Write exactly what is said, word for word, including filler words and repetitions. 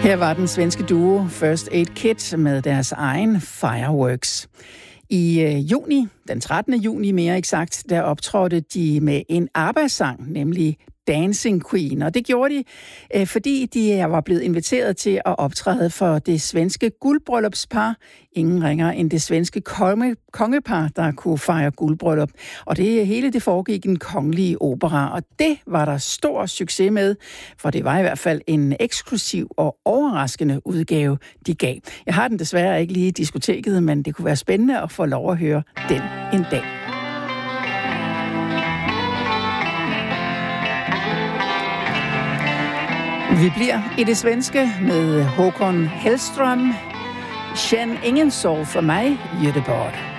Her var den svenske duo First Aid Kit med deres egen Fireworks. I øh, juni, den trettende juni mere eksakt, der optrådte de med en ABBA-sang, nemlig Dancing Queen. Og det gjorde de, øh, fordi de var blevet inviteret til at optræde for det svenske guldbryllupspar. Ingen ringer end det svenske konge, kongepar, der kunne fejre guldbryllup. Og det hele det foregik i en kongelige opera, og det var der stor succes med, for det var i hvert fald en eksklusiv og overraskende udgave, de gav. Jeg har den desværre ikke lige i diskoteket, men det kunne være spændende at få lov at høre den en dag. Vi bliver i det svenske med Håkon Hellström. Känn ingen sorg för mig, Göteborg.